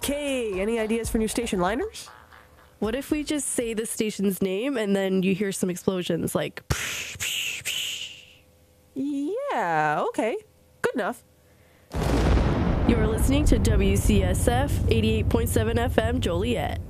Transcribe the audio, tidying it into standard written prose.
Okay, any ideas for new station liners? What if we just say the station's name and then you hear some explosions like... Yeah, okay. Good enough. You're listening to WCSF 88.7 FM Joliet.